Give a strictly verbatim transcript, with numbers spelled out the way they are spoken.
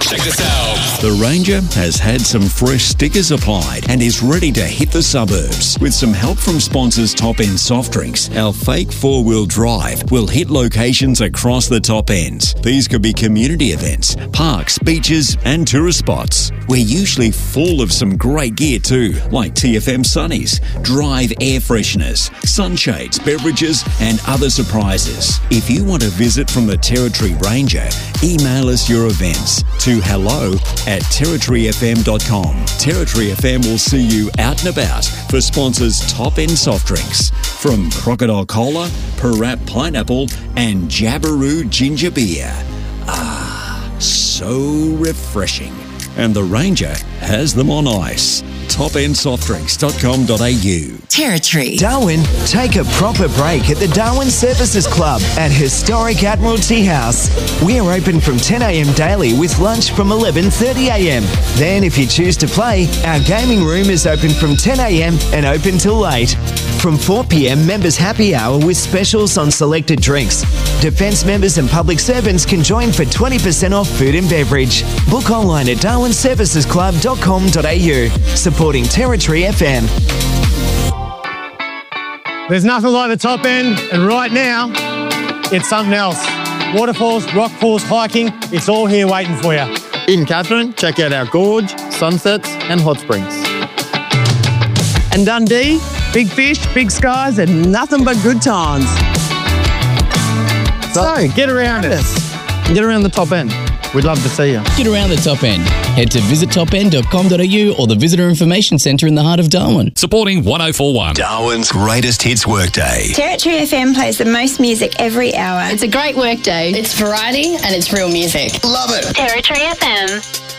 Check this out. The Ranger has had some fresh stickers applied and is ready to hit the suburbs. With some help from sponsors Top End Soft Drinks, our fake four-wheel drive will hit locations across the top ends. These could be community events, parks, beaches and tourist spots. We're usually full of some great gear too, like T F M Sunnies, Drive air fresheners, sunshades, beverages and other surprises. If you want to visit from the Territory Ranger, email us your events to hello at territory f m dot com. Territory F M will see you out and about for sponsors Top End Soft Drinks from Crocodile Cola, Parat Pineapple and Jabberoo Ginger Beer. Ah, so refreshing. And the Ranger has them on ice. top end soft drinks dot com dot a u. Territory. Darwin, take a proper break at the Darwin Services Club at historic Admiralty House. We're open from ten a m daily with lunch from eleven thirty a m. Then if you choose to play, our gaming room is open from ten a m and open till late. From four p m, members happy hour with specials on selected drinks. Defence members and public servants can join for twenty percent off food and beverage. Book online at darwin services club dot com dot a u. Supporting Territory F M. There's nothing like the top end, and right now, it's something else. Waterfalls, rock pools, hiking, it's all here waiting for you. In Katherine, check out our gorge, sunsets and hot springs. And Dundee, big fish, big skies and nothing but good times. So, get around us. Get around the top end. We'd love to see you. Get around the top end. Head to visit top end dot com dot a u or the Visitor Information Centre in the heart of Darwin. Supporting one oh four one. Darwin's greatest hits workday. Territory F M plays the most music every hour. It's a great workday. It's variety and it's real music. Love it. Territory F M.